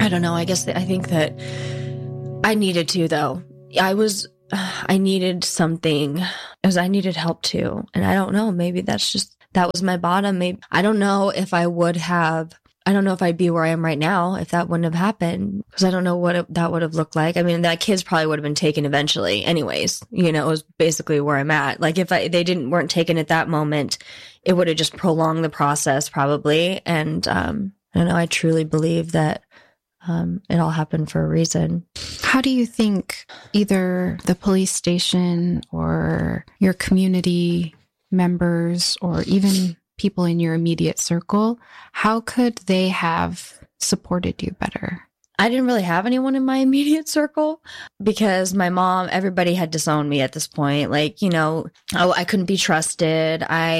I don't know. I think that I needed to, though. I needed something because I needed help too. And I don't know, maybe that was my bottom. Maybe, I don't know if I'd be where I am right now if that wouldn't have happened, because I don't know what that would have looked like. I mean, that kids probably would have been taken eventually anyways, it was basically where I'm at. Like if they weren't taken at that moment, it would have just prolonged the process probably. And, I don't know. I truly believe that, it all happened for a reason. How do you think either the police station or your community members or even people in your immediate circle, how could they have supported you better? I didn't really have anyone in my immediate circle because my mom, everybody had disowned me at this point. Like, I couldn't be trusted.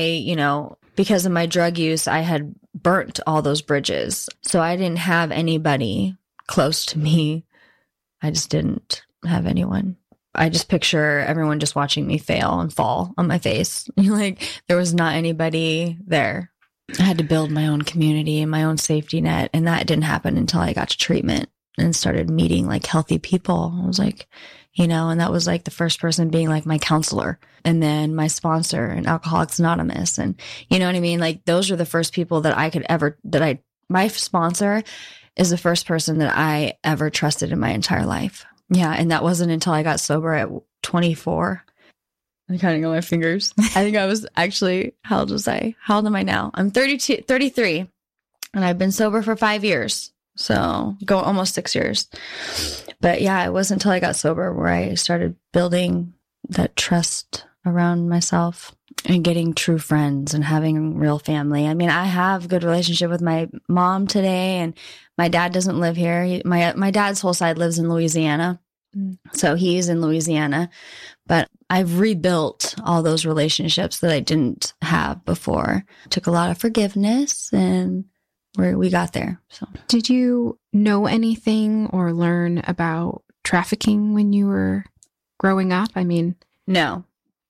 Because of my drug use, I had burnt all those bridges. So I didn't have anybody close to me. I just didn't have anyone. I just picture everyone just watching me fail and fall on my face. Like there was not anybody there. I had to build my own community and my own safety net. And that didn't happen until I got to treatment and started meeting like healthy people. I was like, and that was like the first person being like my counselor and then my sponsor and Alcoholics Anonymous. And you know what I mean? Like those are the first people that my sponsor is the first person that I ever trusted in my entire life. Yeah. And that wasn't until I got sober at 24. I'm counting on my fingers. I think I was actually, how old was I? How old am I now? I'm 33 and I've been sober for 5 years. So go almost 6 years. But yeah, it wasn't until I got sober where I started building that trust around myself and getting true friends and having real family. I mean, I have a good relationship with my mom today, and my dad doesn't live here. My dad's whole side lives in Louisiana. So he's in Louisiana, but I've rebuilt all those relationships that I didn't have before. It took a lot of forgiveness, and we got there. So, did you know anything or learn about trafficking when you were growing up? I mean, no,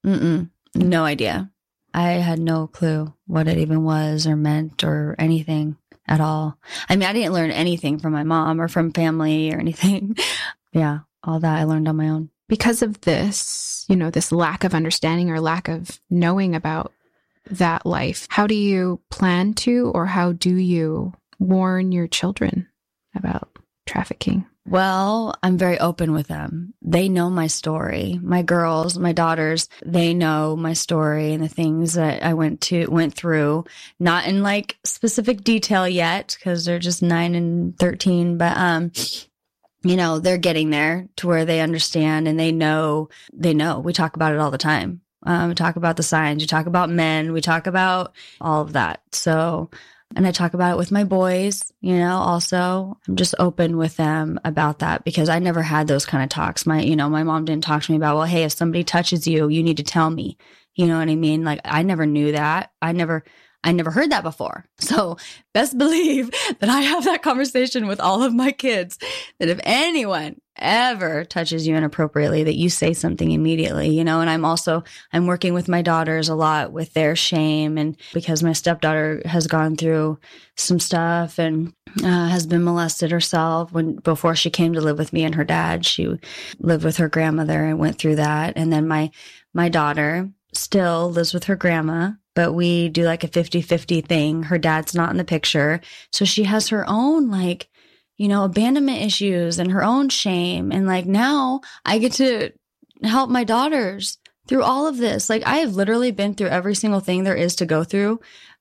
no idea. I had no clue what it even was or meant or anything at all. I mean, I didn't learn anything from my mom or from family or anything. Yeah, all that I learned on my own. Because of this, this lack of understanding or lack of knowing about that life, how do you plan to, or how do you warn your children about trafficking? Well, I'm very open with them. They know my story. My girls, my daughters, they know my story and the things that I went through, not in like specific detail yet, because they're just 9 and 13, but, they're getting there to where they understand and they know. We talk about it all the time. We talk about the signs. We talk about men. We talk about all of that. So, and I talk about it with my boys, also. I'm just open with them about that because I never had those kind of talks. My mom didn't talk to me about, well, hey, if somebody touches you, you need to tell me. You know what I mean? Like, I never knew that. I never heard that before. So best believe that I have that conversation with all of my kids, that if anyone ever touches you inappropriately, that you say something immediately, and I'm working with my daughters a lot with their shame. And because my stepdaughter has gone through some stuff and has been molested herself before she came to live with me and her dad, she lived with her grandmother and went through that. And then my daughter still lives with her grandma, but we do like a 50-50 thing. Her dad's not in the picture. So she has her own abandonment issues and her own shame. And like now I get to help my daughters through all of this. Like I have literally been through every single thing there is to go through.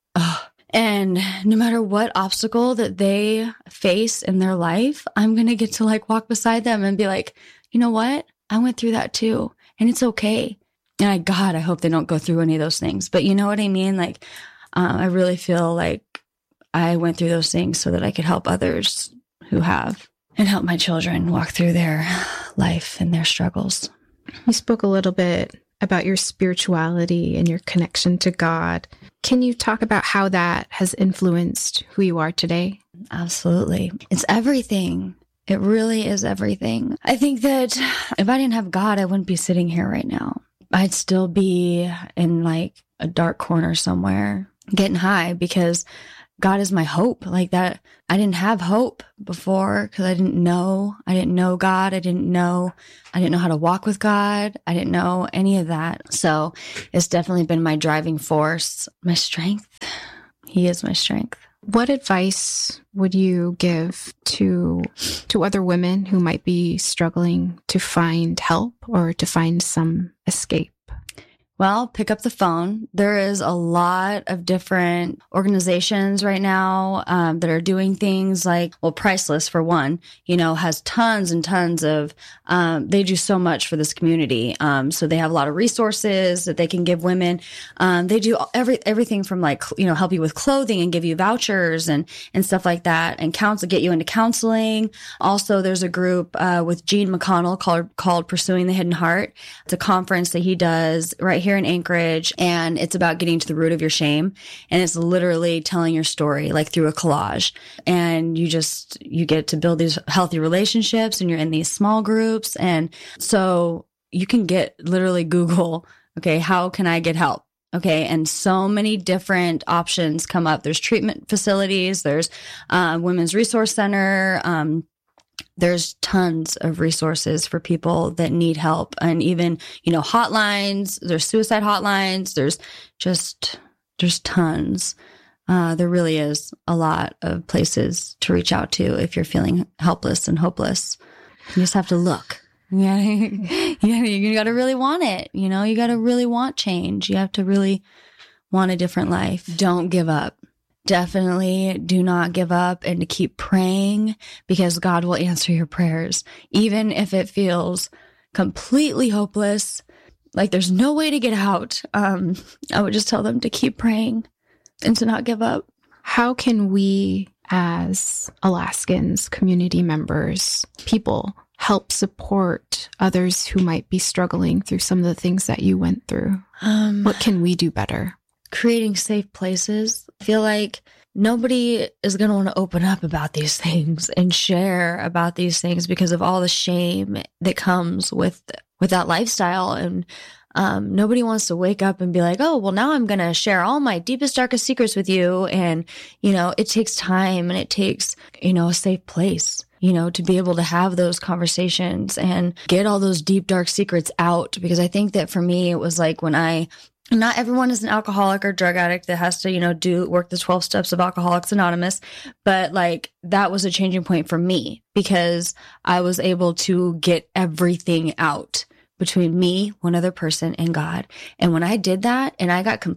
And no matter what obstacle that they face in their life, I'm going to get to like walk beside them and be like, you know what? I went through that too. And it's okay. And I hope they don't go through any of those things. But you know what I mean? Like, I really feel like I went through those things so that I could help others who have, and help my children walk through their life and their struggles. You spoke a little bit about your spirituality and your connection to God. Can you talk about how that has influenced who you are today? Absolutely. It's everything. It really is everything. I think that if I didn't have God, I wouldn't be sitting here right now. I'd still be in like a dark corner somewhere getting high because God is my hope. Like that, I didn't have hope before because I didn't know God. I didn't know how to walk with God. I didn't know any of that. So it's definitely been my driving force, my strength. He is my strength. What advice would you give to other women who might be struggling to find help or to find some escape? Well, pick up the phone. There is a lot of different organizations right now that are doing things like, well, Priceless, for one, has tons and tons of, they do so much for this community. So they have a lot of resources that they can give women. They do everything from like, help you with clothing and give you vouchers and stuff like that, and get you into counseling. Also, there's a group with Gene McConnell called Pursuing the Hidden Heart. It's a conference that he does right here in Anchorage, and it's about getting to the root of your shame. And it's literally telling your story like through a collage. And you get to build these healthy relationships, and you're in these small groups. And so you can literally Google, okay, how can I get help? Okay. And so many different options come up. There's treatment facilities. There's Women's Resource Center. There's tons of resources for people that need help, and even, hotlines. There's suicide hotlines. There's tons. There really is a lot of places to reach out to if you're feeling helpless and hopeless. You just have to look. Yeah. You got to really want it. You got to really want change. You have to really want a different life. Don't give up. Definitely do not give up, and to keep praying, because God will answer your prayers. Even if it feels completely hopeless, like there's no way to get out, I would just tell them to keep praying and to not give up. How can we, as Alaskans, community members, people, help support others who might be struggling through some of the things that you went through? What can we do better? Creating safe places. I feel like nobody is going to want to open up about these things and share about these things because of all the shame that comes with that lifestyle. And nobody wants to wake up and be like, oh, well, now I'm going to share all my deepest, darkest secrets with you. And, it takes time, and it takes, a safe place, to be able to have those conversations and get all those deep, dark secrets out. Because I think that for me, it was like not everyone is an alcoholic or drug addict that has to, work the 12 steps of Alcoholics Anonymous. But like, that was a changing point for me, because I was able to get everything out between me, one other person, and God. And when I did that and I got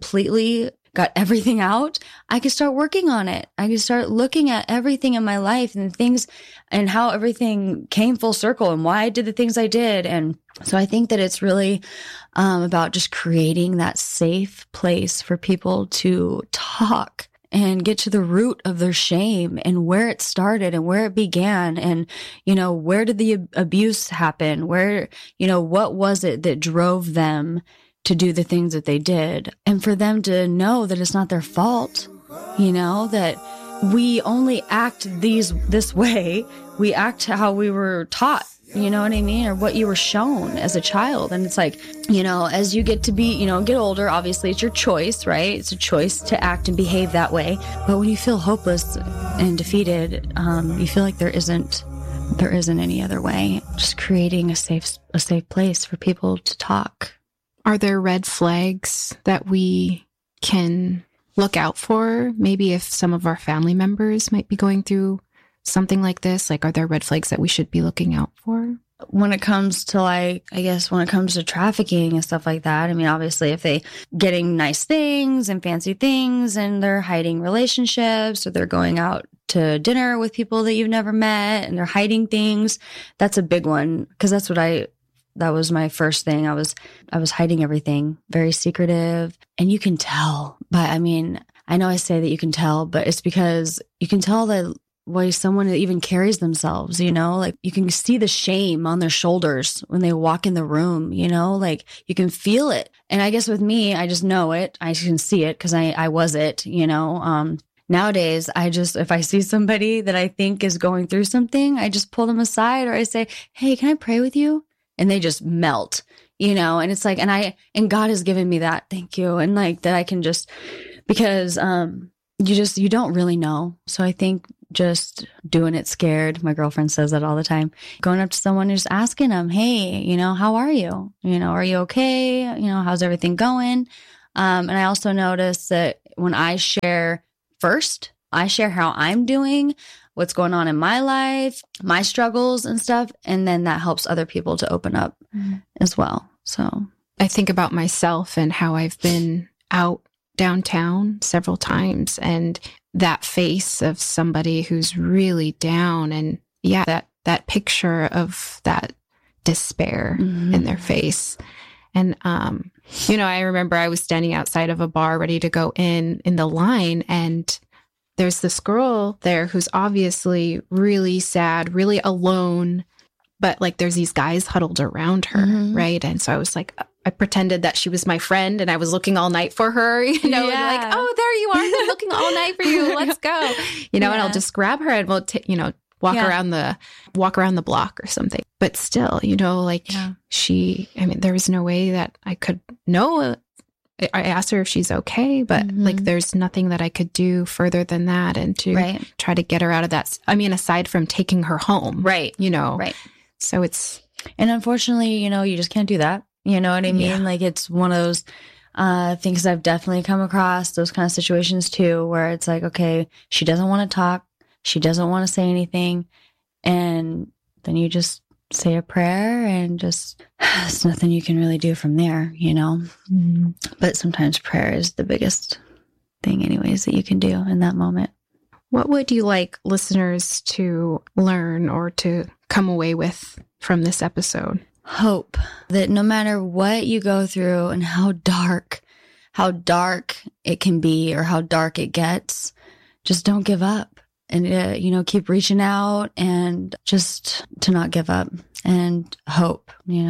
everything out, I could start working on it. I could start looking at everything in my life and things and how everything came full circle and why I did the things I did. And so I think that it's really about just creating that safe place for people to talk and get to the root of their shame and where it started and where it began. And, where did the abuse happen? Where, what was it that drove them to do the things that they did, and for them to know that it's not their fault, that we only act this way. We act how we were taught, you know what I mean? Or what you were shown as a child. And it's like, as you get to be, get older, obviously it's your choice, right? It's a choice to act and behave that way. But when you feel hopeless and defeated, you feel like there isn't any other way. Just creating a safe place for people to talk. Are there red flags that we can look out for? Maybe if some of our family members might be going through something like this, are there red flags that we should be looking out for? When it comes to trafficking and stuff like that, I mean, obviously if they getting nice things and fancy things and they're hiding relationships, or they're going out to dinner with people that you've never met and they're hiding things, that's a big one, because that was my first thing. I was hiding everything, very secretive. And you can tell, but I mean, I know I say that you can tell, but it's because you can tell the way someone even carries themselves, like you can see the shame on their shoulders when they walk in the room, like you can feel it. And I guess with me, I just know it. I can see it because I was it, Nowadays, if I see somebody that I think is going through something, I just pull them aside, or I say, hey, can I pray with you? And they just melt, and it's like, and God has given me that. Thank you. And like that I can just, because, you don't really know. So I think just doing it scared. My girlfriend says that all the time. Going up to someone and just asking them, hey, how are you? Are you okay? How's everything going? And I also notice that when I share first, I share how I'm doing, what's going on in my life, my struggles and stuff. And then that helps other people to open up as well. So I think about myself and how I've been out downtown several times, and that face of somebody who's really down, and that picture of that despair in their face. And, I remember I was standing outside of a bar ready to go in the line, and there's this girl there who's obviously really sad, really alone, but like there's these guys huddled around her, right? And so I was like, I pretended that she was my friend, and I was looking all night for her, like, oh, there you are. I'm looking all night for you. Let's go. And I'll just grab her and we'll, walk around the block or something. But still, there was no way that I could know. I asked her if she's okay, but there's nothing that I could do further than that, and to try to get her out of that. I mean, aside from taking her home, right. So and unfortunately, you just can't do that. You know what I mean? Like, it's one of those things I've definitely come across, those kind of situations too, where it's like, okay, she doesn't want to talk. She doesn't want to say anything. And then you just say a prayer, and just, there's nothing you can really do from there, But sometimes prayer is the biggest thing anyways that you can do in that moment. What would you like listeners to learn or to come away with from this episode? Hope that no matter what you go through and how dark it can be or how dark it gets, just don't give up, and, keep reaching out, and just to not give up, and hope,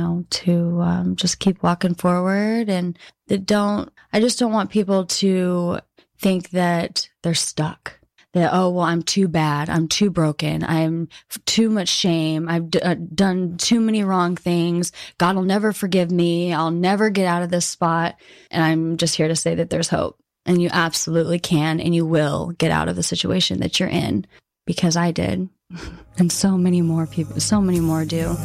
to just keep walking forward. And I just don't want people to think that they're stuck. That, oh, well, I'm too bad. I'm too broken. I'm too much shame. I've done too many wrong things. God will never forgive me. I'll never get out of this spot. And I'm just here to say that there's hope. And you absolutely can, and you will get out of the situation that you're in, because I did. And so many more people, so many more do.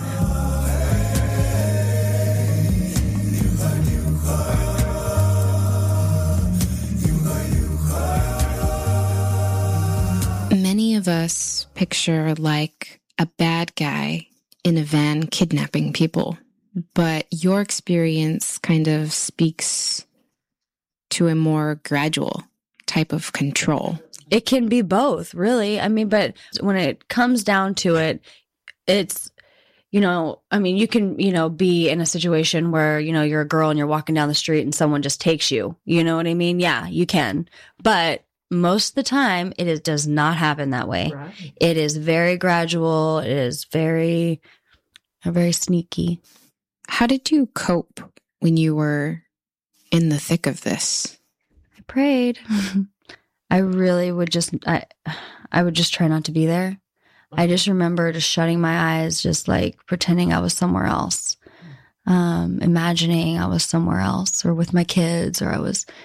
Many of us picture like a bad guy in a van kidnapping people, but your experience kind of speaks to a more gradual type of control. It can be both, really. I mean, but when it comes down to it, it's, you can, be in a situation where, you're a girl and you're walking down the street and someone just takes you. You know what I mean? Yeah, you can. But most of the time, does not happen that way. Right. It is very gradual. It is very sneaky. How did you cope when you were in the thick of this? I prayed. I really would I would just try not to be there. I just remember just shutting my eyes, just like pretending I was somewhere else, imagining I was somewhere else, or with my kids, or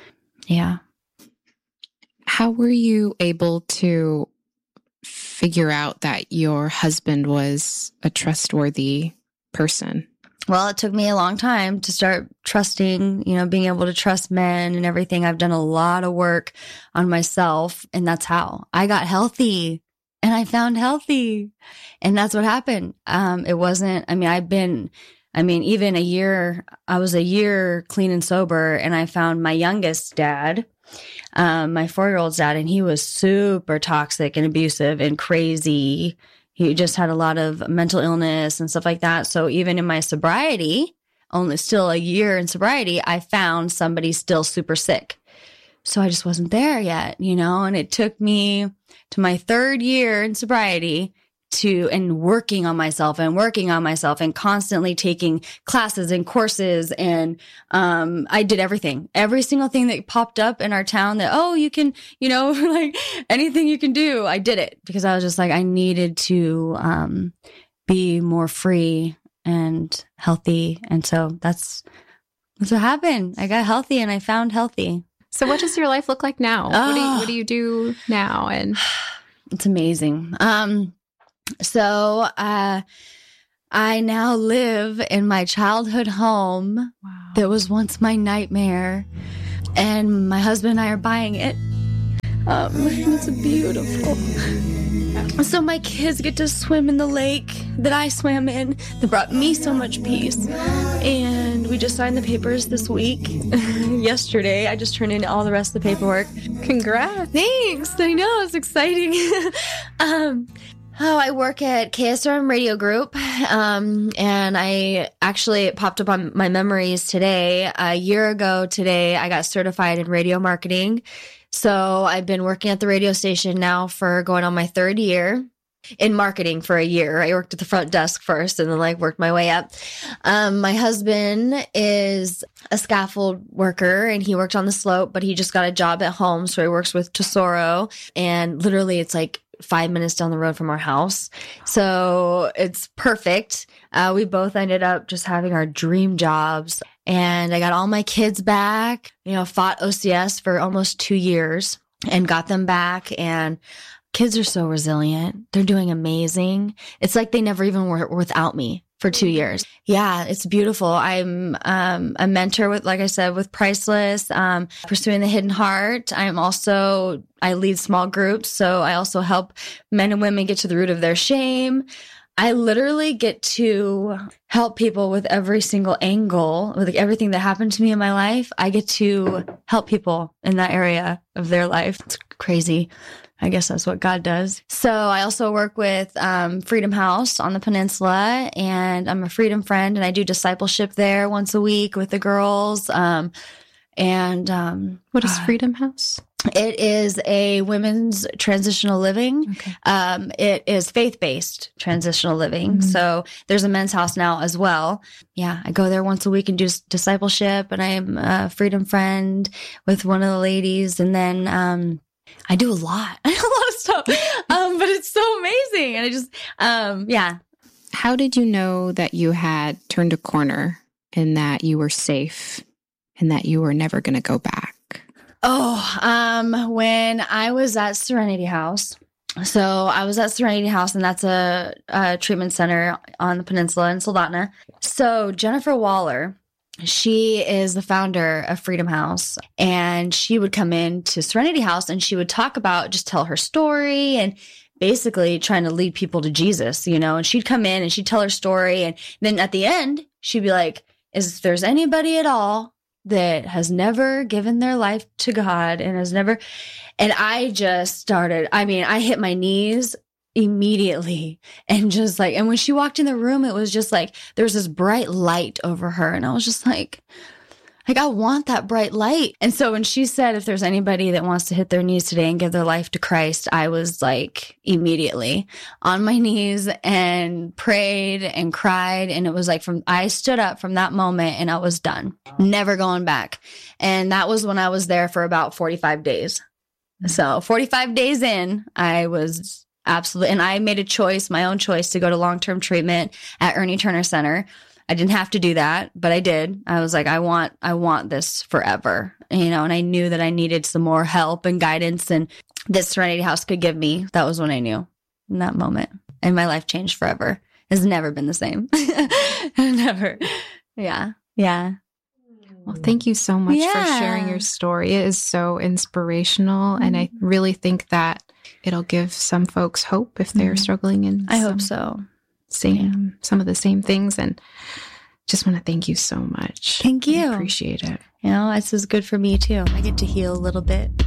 How were you able to figure out that your husband was a trustworthy person? Well, it took me a long time to start trusting, being able to trust men and everything. I've done a lot of work on myself, and that's how I got healthy, and I found healthy. And that's what happened. It wasn't, even a year, I was a year clean and sober, and I found my youngest dad, my 4-year-old's dad, and he was super toxic and abusive and crazy. He just had a lot of mental illness and stuff like that. So even in my sobriety, only still a year in sobriety, I found somebody still super sick. So I just wasn't there yet, and it took me to my 3rd year in sobriety and working on myself and constantly taking classes and courses. And I did everything, every single thing that popped up in our town that, oh, you can, like anything you can do. I did it because I was just like, I needed to be more free and healthy. And so that's what happened. I got healthy, and I found healthy. So what does your life look like now? What do you do now? And it's amazing. So I now live in my childhood home that was once my nightmare, and my husband and I are buying it. It's beautiful. So my kids get to swim in the lake that I swam in. That brought me so much peace. And we just signed the papers this week. Yesterday, I just turned in all the rest of the paperwork. congrats. Thanks. I know, it's exciting. I work at KSRM Radio Group, and it popped up on my memories today. A year ago today, I got certified in radio marketing. So I've been working at the radio station now for going on my 3rd year in marketing for a year. I worked at the front desk first and then worked my way up. My husband is a scaffold worker and he worked on the slope, but he just got a job at home. So he works with Tesoro, and literally it's 5 minutes down the road from our house. So it's perfect. We both ended up just having our dream jobs, and I got all my kids back, fought OCS for almost 2 years and got them back. And kids are so resilient. They're doing amazing. It's like they never even were without me for 2 years. Yeah, it's beautiful. I'm a mentor with, like I said, with Priceless, Pursuing the Hidden Heart. I lead small groups, so I also help men and women get to the root of their shame. I literally get to help people with every single angle, with everything that happened to me in my life. I get to help people in that area of their life. It's crazy. I guess that's what God does. So I also work with Freedom House on the peninsula, and I'm a Freedom Friend, and I do discipleship there once a week with the girls. What is Freedom House? It is a women's transitional living. Okay. It is faith-based transitional living. Mm-hmm. So there's a men's house now as well. Yeah, I go there once a week and do discipleship, and I'm a Freedom Friend with one of the ladies. And then I do a lot of stuff, but it's so amazing. And I just, yeah. How did you know that you had turned a corner and that you were safe and that you were never going to go back? When I was at Serenity House. So I was at Serenity House, and that's a treatment center on the peninsula in Soldotna. So Jennifer Waller, she is the founder of Freedom House, and she would come in to Serenity House and she would just tell her story and basically trying to lead people to Jesus, and she'd come in and she'd tell her story. And then at the end, she'd be like, if there's anybody at all that has never given their life to God and I just started, I hit my knees immediately and and when she walked in the room, it was just there was this bright light over her. And I was just I want that bright light. And so when she said, if there's anybody that wants to hit their knees today and give their life to Christ, I was immediately on my knees and prayed and cried. And it was I stood up from that moment and I was done, never going back. And that was when I was there for about 45 days. So 45 days in, I was absolutely, and I made my own choice to go to long-term treatment at Ernie Turner Center. I didn't have to do that, but I did. I was I want this forever, and I knew that I needed some more help and guidance, and this Serenity House could give me. That was when I knew, in that moment. And my life changed forever. It's never been the same. Never. Yeah. Yeah. Well, thank you so much for sharing your story. It is so inspirational, and I really think that it'll give some folks hope if they're struggling in I hope so. Some of the same things, and just want to thank you so much. Thank you. I appreciate it. This is good for me too. I get to heal a little bit.